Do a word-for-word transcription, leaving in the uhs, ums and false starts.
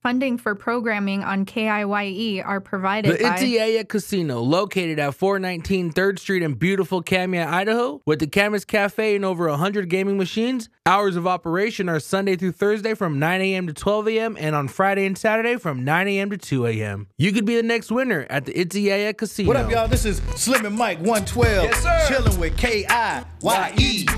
Funding for programming on K I Y E are provided The by Itiyaya Casino, located at four nineteen third Street in beautiful Kamia, Idaho, with the Camas Cafe and over one hundred gaming machines. Hours of operation are Sunday through Thursday from nine a.m. to twelve a.m. and on Friday and Saturday from nine a.m. to two a.m. You could be the next winner at the Itiyaya Casino. What up, y'all? This is Slim and Mike one twelve. Yes, sir. Chilling with K I Y E.